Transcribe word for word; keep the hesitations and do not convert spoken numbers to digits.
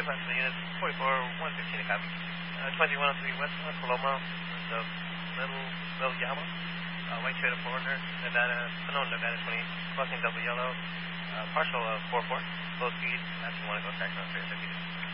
ship out to the units forty-four one fifteen a copy. Uh, twenty-one oh three West uh, Paloma, the Little, Little Yellow, uh, White Trader Foreigner, Nevada, Sonoma, Nevada twenty, crossing Double Yellow, uh, partial uh, four four, low speed, matching one to go, track on three,